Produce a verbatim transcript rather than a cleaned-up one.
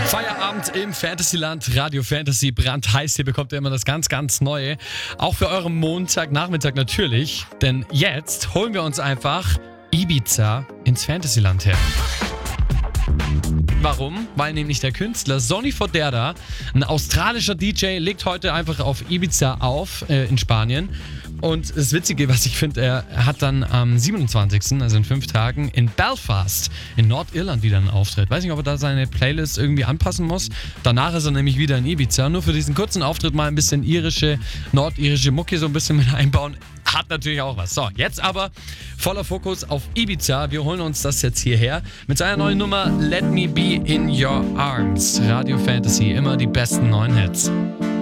Feierabend im Fantasyland, Radio Fantasy, brandheiß. Hier bekommt ihr immer das ganz, ganz Neue. Auch für euren Montagnachmittag natürlich. Denn jetzt holen wir uns einfach Ibiza ins Fantasyland her. Warum? Weil nämlich der Künstler Sonny Fodera, ein australischer D J, legt heute einfach auf Ibiza auf, äh, in Spanien. Und das Witzige, was ich finde, er hat dann am siebenundzwanzigsten, also in fünf Tagen, in Belfast in Nordirland wieder einen Auftritt. Weiß nicht, ob er da seine Playlist irgendwie anpassen muss. Danach ist er nämlich wieder in Ibiza. Nur für diesen kurzen Auftritt mal ein bisschen irische, nordirische Mucke so ein bisschen mit einbauen. Hat natürlich auch was. So, jetzt aber voller Fokus auf Ibiza. Wir holen uns das jetzt hierher mit seiner neuen Nummer Let Me Be In Your Arms. Radio Fantasy, immer die besten neuen Hits.